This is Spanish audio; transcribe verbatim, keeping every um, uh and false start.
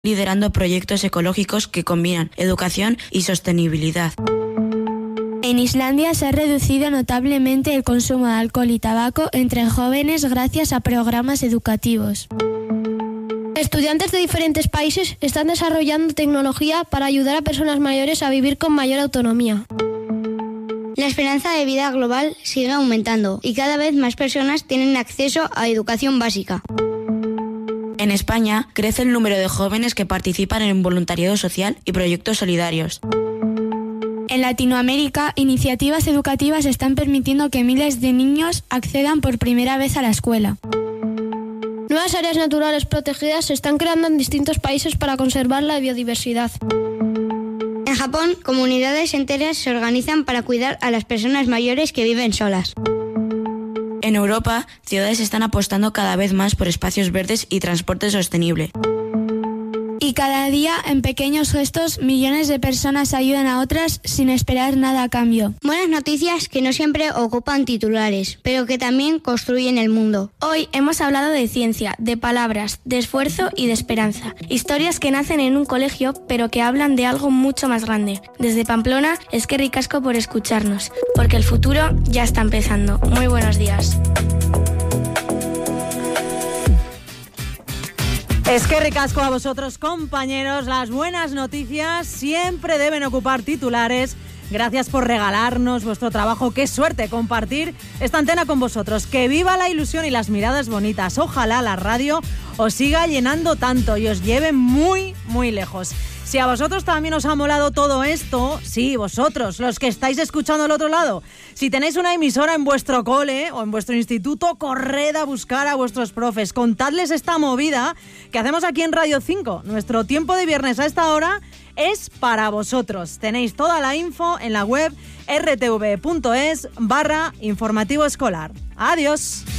liderando proyectos ecológicos que combinan educación y sostenibilidad. En Islandia se ha reducido notablemente el consumo de alcohol y tabaco entre jóvenes gracias a programas educativos. Estudiantes de diferentes países están desarrollando tecnología para ayudar a personas mayores a vivir con mayor autonomía. La esperanza de vida global sigue aumentando y cada vez más personas tienen acceso a educación básica. En España crece el número de jóvenes que participan en voluntariado social y proyectos solidarios. En Latinoamérica, iniciativas educativas están permitiendo que miles de niños accedan por primera vez a la escuela. Nuevas áreas naturales protegidas se están creando en distintos países para conservar la biodiversidad. En Japón, comunidades enteras se organizan para cuidar a las personas mayores que viven solas. En Europa, ciudades están apostando cada vez más por espacios verdes y transporte sostenible. Y cada día, en pequeños gestos, millones de personas ayudan a otras sin esperar nada a cambio. Buenas noticias que no siempre ocupan titulares, pero que también construyen el mundo. Hoy hemos hablado de ciencia, de palabras, de esfuerzo y de esperanza. Historias que nacen en un colegio, pero que hablan de algo mucho más grande. Desde Pamplona, eskerrik asko por escucharnos, porque el futuro ya está empezando. Muy buenos días. Eskerrik asko a vosotros, compañeros. Las buenas noticias siempre deben ocupar titulares. Gracias por regalarnos vuestro trabajo. Qué suerte compartir esta antena con vosotros. Que viva la ilusión y las miradas bonitas. Ojalá la radio os siga llenando tanto y os lleve muy, muy lejos. Si a vosotros también os ha molado todo esto, sí, vosotros, los que estáis escuchando al otro lado, si tenéis una emisora en vuestro cole o en vuestro instituto, corred a buscar a vuestros profes, contadles esta movida que hacemos aquí en Radio cinco. Nuestro tiempo de viernes a esta hora es para vosotros. Tenéis toda la info en la web r t v punto es barra informativo escolar. Adiós.